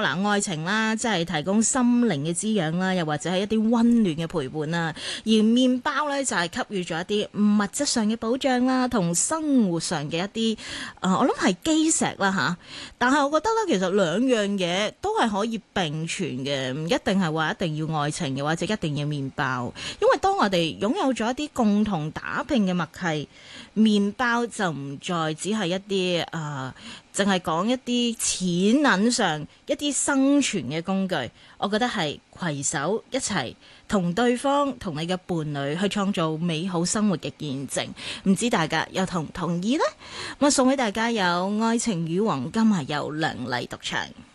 嗱，愛情啦，即係提供心靈嘅滋養啦，又或者係一啲溫暖嘅陪伴啦。而麵包咧就係給予咗一啲物質上嘅保障啦，同生活上嘅一啲我諗係基石啦吓。但係我覺得咧，其實兩樣嘢都係可以並存嘅，唔一定係話一定要愛情，又或者一定要麵包。因為當我哋擁有咗一啲共同打拼嘅默契，麵包就唔再只係一啲淨係講一啲錢銀上一啲生存嘅工具。我覺得係攜手一齊同對方同你嘅伴侶去創造美好生活嘅見證。唔知大家又同唔同意呢？我送俾大家有愛情與黃金，係由梁麗獨唱。